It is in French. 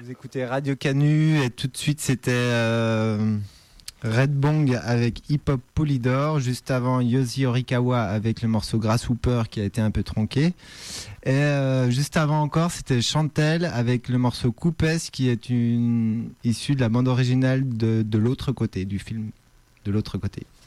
Vous écoutez Radio Canu et tout de suite c'était Red Bong avec Hip Hop Polydor, juste avant Yoshi Horikawa avec le morceau Grasshopper qui a été un peu tronqué, et juste avant encore c'était Chantel avec le morceau Coupes qui est issu de la bande originale de l'autre côté du film, de l'autre côté.